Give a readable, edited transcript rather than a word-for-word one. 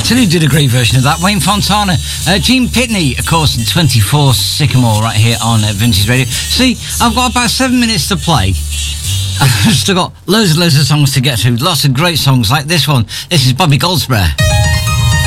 Tilly did a great version of that. Wayne Fontana. Gene Pitney, of course, in 24 Sycamore right here on Vintage Radio. See, I've got about 7 minutes to play. I've still got loads and loads of songs to get to. Lots of great songs like this one. This is Bobby Goldsboro.